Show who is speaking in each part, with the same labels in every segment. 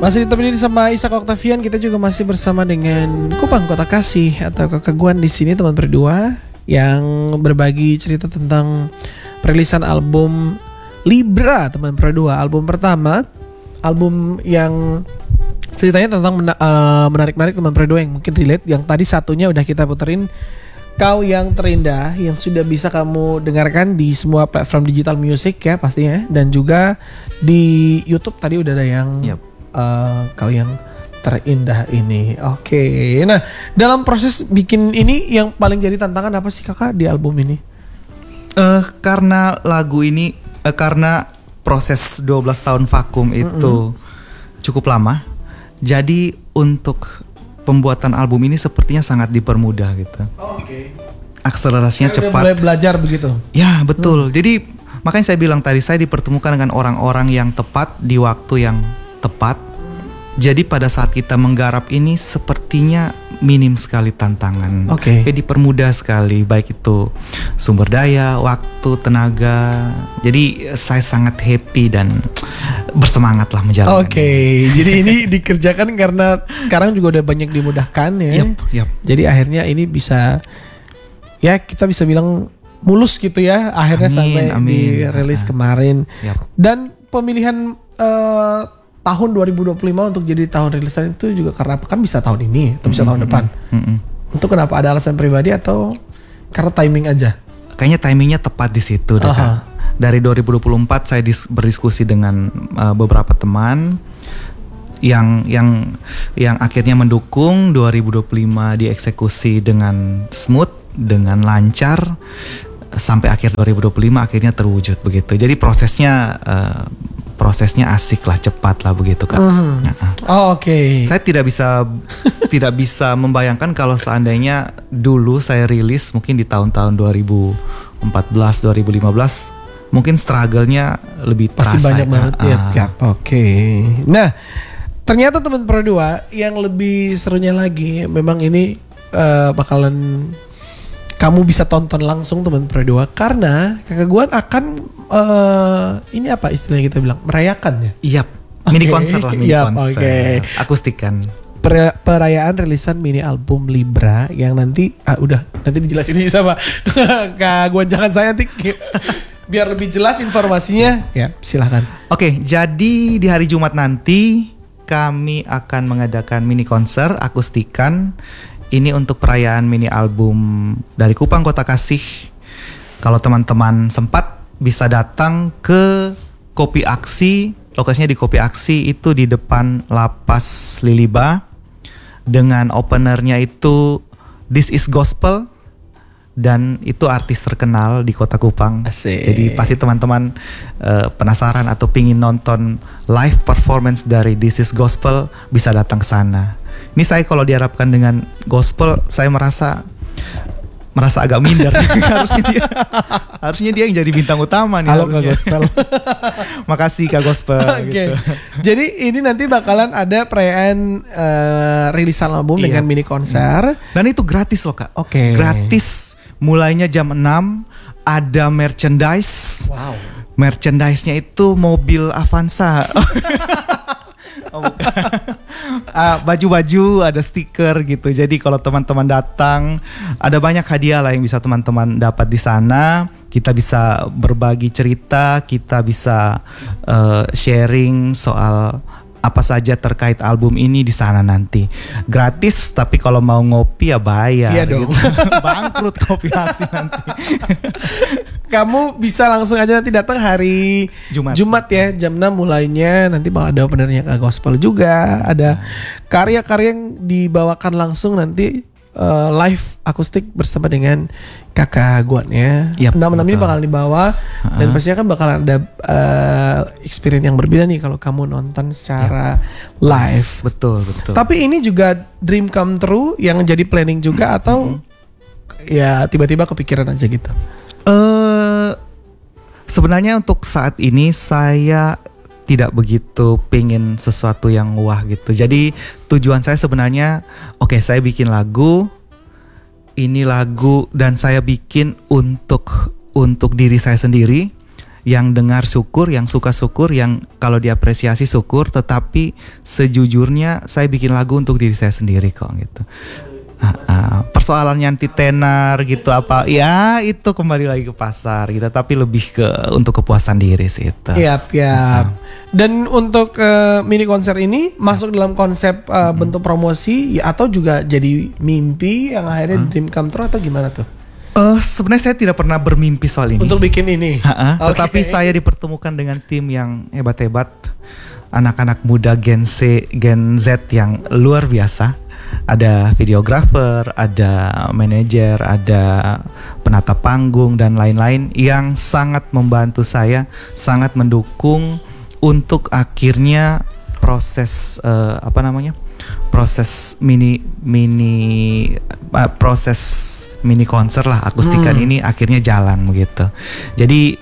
Speaker 1: Masih ditemani sama Ishak Octavian, kita juga masih bersama dengan Kupang Kota Kasih atau Kakak Guan di sini teman berdua yang berbagi cerita tentang perilisan album Libra teman berdua, album pertama, album yang ceritanya tentang menarik-menarik teman berdua yang mungkin relate. Yang tadi satunya udah kita puterin, Kau Yang Terindah, yang sudah bisa kamu dengarkan di semua platform digital music ya pastinya, dan juga di YouTube tadi udah ada yang Kau Yang Terindah ini. Oke. Nah, dalam proses bikin ini yang paling jadi tantangan apa sih kakak di album ini?
Speaker 2: Karena lagu ini karena proses 12 tahun vakum itu cukup lama. Jadi untuk pembuatan album ini sepertinya sangat dipermudah gitu.
Speaker 1: Oke.
Speaker 2: Akselerasinya cepat.
Speaker 1: Udah mulai belajar begitu.
Speaker 2: Ya, betul. Jadi makanya saya bilang tadi saya dipertemukan dengan orang-orang yang tepat di waktu yang tepat. Jadi pada saat kita menggarap ini sepertinya minim sekali tantangan.
Speaker 1: Oke.
Speaker 2: Jadi dipermudah sekali, baik itu sumber daya, waktu, tenaga. Jadi saya sangat happy dan bersemangat lah menjalankan.
Speaker 1: Oke. Jadi ini dikerjakan karena sekarang juga udah banyak dimudahkan ya.
Speaker 2: Yap.
Speaker 1: Jadi akhirnya ini bisa, ya kita bisa bilang mulus gitu ya. Akhirnya sampai dirilis kemarin.
Speaker 2: Yap.
Speaker 1: Dan pemilihan tahun 2025 untuk jadi tahun rilisan itu juga karena apa? Kan bisa tahun ini atau bisa tahun depan. Itu kenapa, ada alasan pribadi atau karena timing aja?
Speaker 2: Kayaknya timingnya tepat di situ deh, Kak. Dari 2024 saya berdiskusi dengan beberapa teman yang akhirnya mendukung 2025 dieksekusi dengan smooth, dengan lancar, sampai akhir 2025 akhirnya terwujud begitu. Jadi prosesnya asik lah, cepat lah begitu Kak.
Speaker 1: Oke.
Speaker 2: Saya tidak bisa membayangkan kalau seandainya dulu saya rilis mungkin di tahun-tahun 2014, 2015, mungkin struggle-nya lebih terasa.
Speaker 1: Pasti banyak banget ya. Oke. Nah, ternyata teman berdua yang lebih serunya lagi, memang ini bakalan kamu bisa tonton langsung teman berdua karena Kakak Guan akan ini apa istilahnya kita bilang, merayakan ya?
Speaker 2: Iya, mini konser lah, mini konser. Akustikan. Perayaan rilisan mini album Libra yang nanti nanti dijelasin sama Kak Guan, jangan saya nanti biar lebih jelas informasinya. Ya, silakan. Oke, jadi di hari Jumat nanti kami akan mengadakan mini konser akustikan. Ini untuk perayaan mini album dari Kupang Kota Kasih. Kalau teman-teman sempat bisa datang ke Kopi Aksi. Lokasinya di Kopi Aksi itu di depan Lapas Liliba. Dengan openernya itu This Is Gospel. Dan itu artis terkenal di Kota Kupang.
Speaker 1: Asik.
Speaker 2: Jadi pasti teman-teman penasaran atau pingin nonton live performance dari This Is Gospel, bisa datang ke sana. Ini saya kalau diharapkan dengan gospel, saya merasa agak minder. harusnya dia yang jadi bintang utama nih.
Speaker 1: Halo Kak Gospel.
Speaker 2: Makasih Kak Gospel.
Speaker 1: Gitu. Jadi ini nanti bakalan ada perayaan rilisan album dengan mini konser.
Speaker 2: Dan itu gratis loh Kak.
Speaker 1: Oke.
Speaker 2: Gratis. Mulainya jam 6. Ada merchandise.
Speaker 1: Wow.
Speaker 2: Merchandise-nya itu mobil Avanza. Baju-baju, ada stiker gitu. Jadi kalau teman-teman datang, ada banyak hadiah lah yang bisa teman-teman dapat di sana. Kita bisa berbagi cerita, kita bisa sharing soal apa saja terkait album ini di sana nanti. Gratis, tapi kalau mau ngopi ya bayar.
Speaker 1: Iya dong.
Speaker 2: Gitu. Bangkrut Kopi Aksi nanti.
Speaker 1: Kamu bisa langsung aja nanti datang hari Jumat ya, jam 6 mulainya. Nanti bakal ada openernya Kak Gospel juga. Ada karya-karya yang dibawakan langsung nanti live akustik bersama dengan Kakak Guan ya. Enam ini bakal dibawa dan pastinya kan bakal ada experience yang berbeda nih kalau kamu nonton secara live.
Speaker 2: Betul.
Speaker 1: Tapi ini juga dream come true yang jadi planning juga atau ya tiba-tiba kepikiran aja gitu?
Speaker 2: Sebenarnya untuk saat ini saya tidak begitu pengen sesuatu yang wah gitu. Jadi tujuan saya sebenarnya, saya bikin lagu, ini lagu dan saya bikin untuk diri saya sendiri. yang dengar syukur, yang suka syukur, yang kalau diapresiasi syukur. Tetapi sejujurnya saya bikin lagu untuk diri saya sendiri kok gitu. Persoalan nyanti tenar gitu apa ya itu kembali lagi ke pasar gitu, tapi lebih ke untuk kepuasan diri sih itu.
Speaker 1: Yap. Dan untuk mini konser ini masuk dalam konsep bentuk promosi ya, atau juga jadi mimpi yang akhirnya dream come true atau gimana tuh?
Speaker 2: Sebenarnya saya tidak pernah bermimpi soal ini
Speaker 1: untuk bikin ini.
Speaker 2: Tetapi saya dipertemukan dengan tim yang hebat-hebat, anak-anak muda Gen Z yang luar biasa. Ada videografer, ada manajer, ada penata panggung dan lain-lain yang sangat membantu saya, sangat mendukung untuk akhirnya proses proses mini konser lah akustikan ini akhirnya jalan begitu. Jadi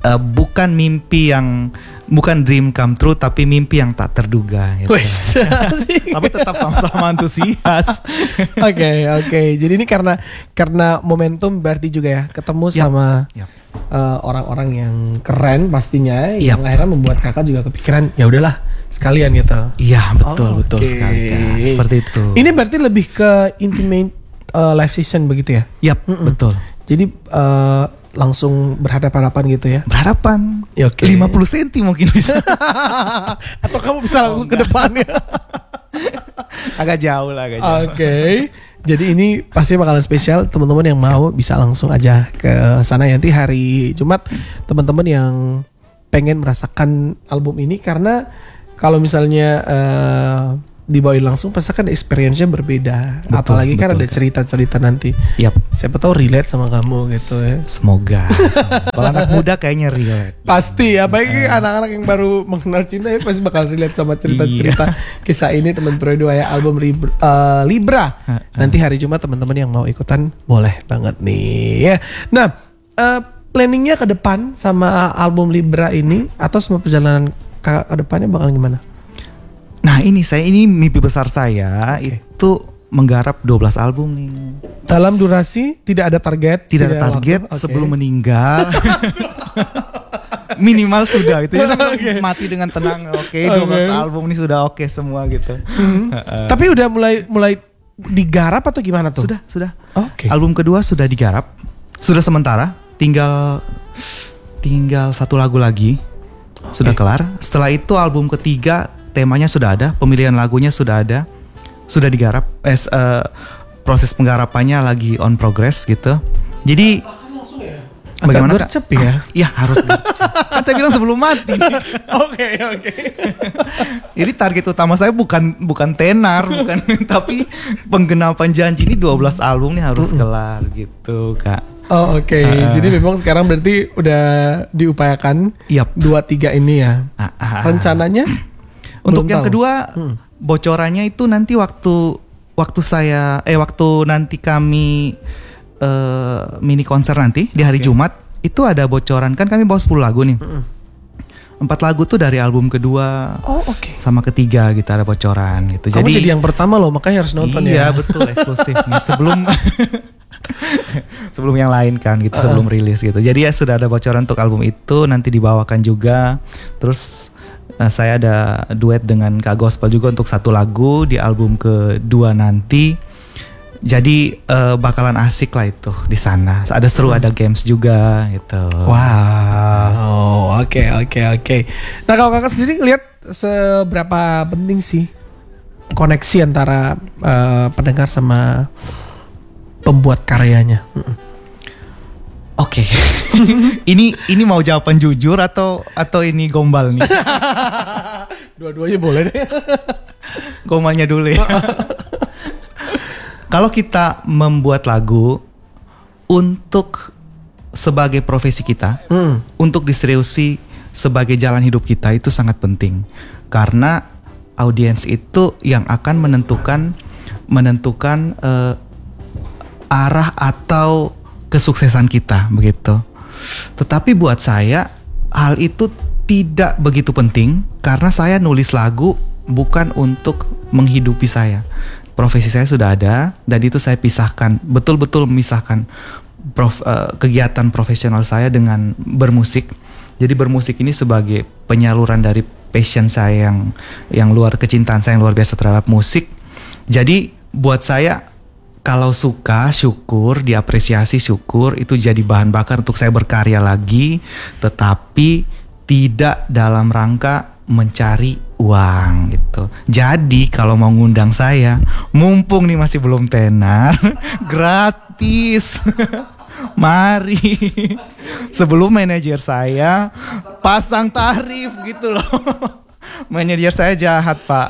Speaker 2: bukan dream come true, tapi mimpi yang tak terduga gitu. Tapi tetap sama-sama antusias.
Speaker 1: Oke. Jadi ini karena momentum berarti juga ya ketemu sama orang-orang yang keren pastinya, yang akhirnya membuat kakak juga kepikiran ya udahlah sekalian gitu.
Speaker 2: Iya betul sekali Kak. Seperti itu.
Speaker 1: Ini berarti lebih ke intimate live session begitu ya?
Speaker 2: Betul.
Speaker 1: Jadi langsung berhadapan-hadapan gitu ya?
Speaker 2: Berhadapan.
Speaker 1: Ya, 50
Speaker 2: cm mungkin bisa.
Speaker 1: Atau kamu bisa langsung ke depan ya?
Speaker 2: Agak jauh lah.
Speaker 1: Oke. Jadi ini pasti bakalan spesial. Teman-teman yang mau bisa langsung aja ke sana nanti hari Jumat. Teman-teman yang pengen merasakan album ini, karena kalau misalnya dibawain langsung pasti kan experience-nya berbeda. Apalagi kan ada cerita-cerita nanti. Siapa tahu relate sama kamu gitu ya.
Speaker 2: Semoga. Kalau anak muda kayaknya relate.
Speaker 1: Pasti, apalagi anak-anak yang baru mengenal cinta ya pasti bakal relate sama cerita-cerita kisah ini teman berdua ya, album Libra. Nanti hari Jumat teman-teman yang mau ikutan boleh banget nih ya. Nah, planningnya ke depan sama album Libra ini atau sama perjalanan ke depannya bakal gimana?
Speaker 2: Nah ini mimpi besar saya itu menggarap 12 album nih.
Speaker 1: Dalam durasi tidak ada target?
Speaker 2: Tidak ada target sebelum meninggal. Minimal sudah itu ya, mati dengan tenang. 12 album ini sudah semua gitu.
Speaker 1: Tapi udah mulai digarap atau gimana tuh?
Speaker 2: Sudah. Album kedua sudah digarap. Sudah sementara, tinggal satu lagu lagi. Sudah kelar. Setelah itu album ketiga temanya sudah ada, pemilihan lagunya sudah ada, sudah digarap. Proses penggarapannya lagi on progress gitu. Jadi bagaimana
Speaker 1: gercep ya?
Speaker 2: Ya harus gercep. Kan saya bilang sebelum mati.
Speaker 1: Oke.
Speaker 2: Jadi target utama saya bukan tenar, tapi penggenapan janji ini 12 album nih harus kelar gitu Kak.
Speaker 1: Jadi memang sekarang berarti udah diupayakan 2-3 ini ya. Rencananya?
Speaker 2: Untuk yang kedua bocorannya itu nanti waktu nanti kami mini konser nanti di hari Jumat itu ada bocoran, kan kami bawa 10 lagu nih. 4 lagu tuh dari album kedua sama ketiga gitu ada bocoran gitu.
Speaker 1: Kamu jadi yang pertama loh, makanya harus nonton ya.
Speaker 2: Iya betul, eksklusif nih sebelum yang lain kan gitu, sebelum rilis gitu. Jadi ya sudah ada bocoran untuk album itu, nanti dibawakan juga. Terus saya ada duet dengan Kak Gospel juga untuk 1 lagu di album kedua nanti. Jadi bakalan asik lah itu di sana. Ada seru, ada games juga gitu.
Speaker 1: Wow, oke. Nah kalau kakak sendiri lihat seberapa penting sih koneksi antara pendengar sama pembuat karyanya?
Speaker 2: Oke. Ini mau jawaban jujur atau ini gombal nih?
Speaker 1: Dua-duanya boleh deh.
Speaker 2: Gombalnya dulu ya. Kalau kita membuat lagu untuk sebagai profesi kita, untuk diseriusi sebagai jalan hidup kita, itu sangat penting. Karena audiens itu yang akan menentukan arah atau kesuksesan kita begitu. Tetapi buat saya hal itu tidak begitu penting, karena saya nulis lagu bukan untuk menghidupi saya. Profesi saya sudah ada dan itu saya pisahkan, betul-betul memisahkan kegiatan profesional saya dengan bermusik. Jadi bermusik ini sebagai penyaluran dari passion saya yang luar, kecintaan saya yang luar biasa terhadap musik. Jadi buat saya, kalau suka, syukur, diapresiasi, syukur, itu jadi bahan bakar untuk saya berkarya lagi, tetapi tidak dalam rangka mencari uang gitu. Jadi kalau mau ngundang saya, mumpung nih masih belum tenar, gratis. Mari. Sebelum manajer saya pasang tarif gitu loh. Manajer saya jahat, Pak.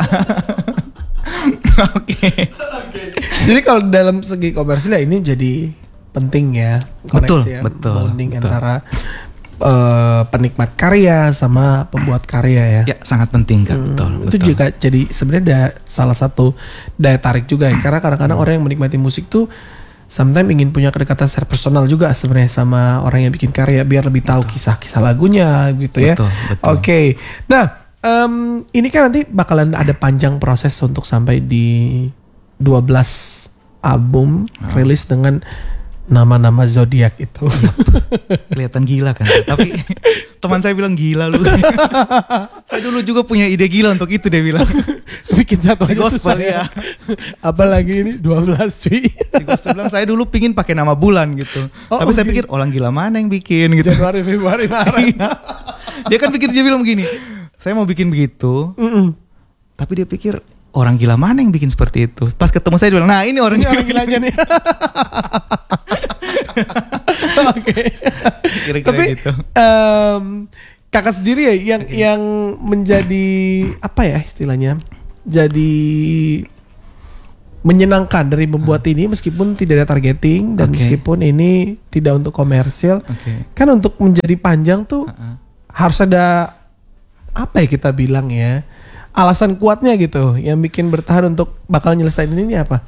Speaker 2: Oke.
Speaker 1: Jadi kalau dalam segi komersial ini jadi penting ya, koneksi bonding antara penikmat karya sama pembuat karya ya.
Speaker 2: Ya, sangat penting kan. Betul.
Speaker 1: Itu juga jadi sebenarnya salah satu daya tarik juga ya, karena kadang-kadang orang yang menikmati musik tuh sometimes ingin punya kedekatan secara personal juga sebenarnya sama orang yang bikin karya, biar lebih tahu kisah-kisah lagunya gitu ya.
Speaker 2: Betul.
Speaker 1: Oke. Nah, ini kan nanti bakalan ada panjang proses untuk sampai di 12 album rilis dengan nama-nama zodiak itu.
Speaker 2: Kelihatan gila kan. Tapi teman saya bilang gila lu. Saya dulu juga punya ide gila untuk itu, dia bilang.
Speaker 1: Bikin satu aja susah ya. Apalagi ini 12 cuy.
Speaker 2: Si Gospel bilang saya dulu pingin pakai nama bulan gitu. Tapi saya pikir orang gila mana yang bikin gitu.
Speaker 1: Januari, Februari, Maret.
Speaker 2: Dia kan pikir, dia bilang begini, saya mau bikin begitu. Tapi dia pikir orang gila mana yang bikin seperti itu. Pas ketemu saya dia bilang, nah ini orang gilanya nih.
Speaker 1: Oke. Tapi gitu. Kakak sendiri ya yang menjadi apa ya istilahnya, jadi menyenangkan dari membuat ini meskipun tidak ada targeting dan meskipun ini tidak untuk komersil. Kan untuk menjadi panjang tuh harus ada apa ya kita bilang ya, alasan kuatnya gitu yang bikin bertahan untuk bakal nyelesain ini apa?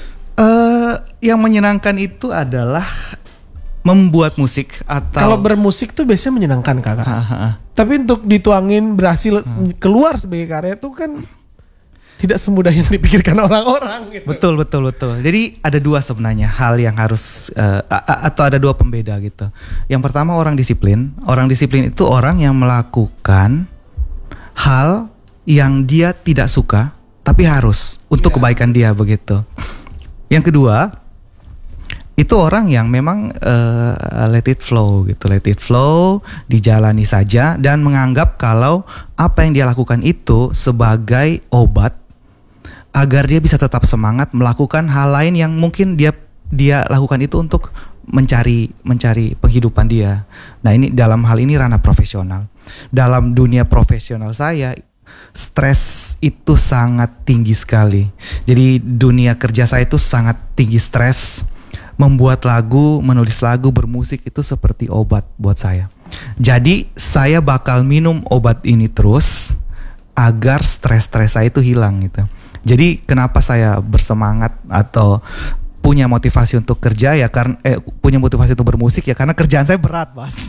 Speaker 2: Yang menyenangkan itu adalah membuat musik atau
Speaker 1: kalau bermusik tuh biasanya menyenangkan kakak. Tapi untuk dituangin berhasil keluar sebagai karya tuh kan tidak semudah yang dipikirkan orang-orang gitu.
Speaker 2: Betul. Jadi ada dua sebenarnya hal yang harus atau ada dua pembeda gitu. Yang pertama orang disiplin. Orang disiplin itu orang yang melakukan hal yang dia tidak suka tapi harus untuk kebaikan dia begitu. Yang kedua, itu orang yang memang let it flow gitu, let it flow, dijalani saja dan menganggap kalau apa yang dia lakukan itu sebagai obat agar dia bisa tetap semangat melakukan hal lain yang mungkin dia lakukan itu untuk mencari penghidupan dia. Nah, ini dalam hal ini ranah profesional. Dalam dunia profesional saya, stres itu sangat tinggi sekali. Jadi dunia kerja saya itu sangat tinggi stres. Membuat lagu, menulis lagu, bermusik itu seperti obat buat saya. Jadi saya bakal minum obat ini terus agar stres-stres saya itu hilang gitu. Jadi kenapa saya bersemangat atau punya motivasi untuk kerja ya karena punya motivasi untuk bermusik ya karena kerjaan saya berat, Mas.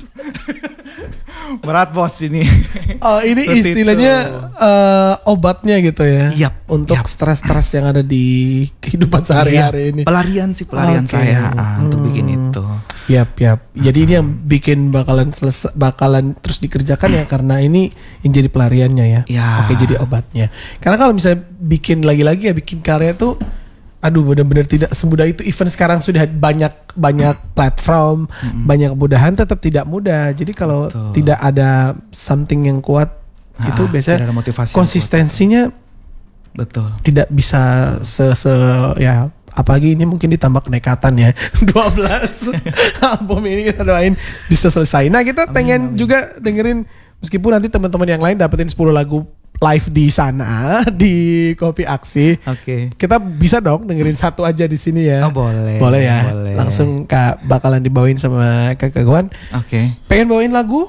Speaker 2: Berat bos ini.
Speaker 1: Oh, ini istilahnya obatnya gitu ya. Untuk stres-stres yang ada di kehidupan sehari-hari ini.
Speaker 2: Pelarian saya untuk bikin itu.
Speaker 1: Yap. Jadi ini yang bikin bakalan terus dikerjakan ya karena ini yang jadi pelariannya ya. Oke, jadi obatnya. Karena kalau misalnya bikin lagi-lagi ya bikin karya tuh aduh benar-benar tidak semudah itu. Even sekarang sudah banyak platform, banyak kemudahan, tetap tidak mudah. Jadi kalau tidak ada something yang kuat itu biasanya konsistensinya tidak bisa ya. Apalagi ini mungkin ditambah kenekatan ya. 12 album ini kita doain bisa selesai. Nah kita pengen juga dengerin, meskipun nanti teman-teman yang lain dapetin 10 lagu live di sana di Kopi Aksi. Kita bisa dong dengerin satu aja di sini ya. Boleh ya. Boleh. Langsung Kak bakalan dibawain sama Kakak Gwan. Pengen bawain lagu?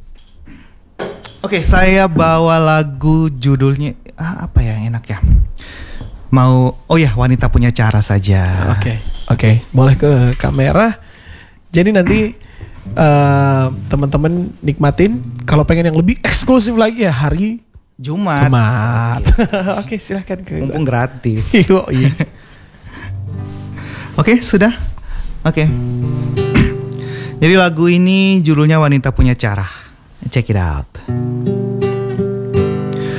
Speaker 2: Saya bawa lagu judulnya apa ya enak ya? Wanita Punya Cara saja.
Speaker 1: Oke. Boleh ke kamera. Jadi nanti teman-teman nikmatin. Kalau pengen yang lebih eksklusif lagi ya hari Jumat. Oke, silahkan ke.
Speaker 2: Mumpung gratis.
Speaker 1: Iya.
Speaker 2: Oke, sudah. Oke. Jadi lagu ini judulnya Wanita Punya Cara. Check it out.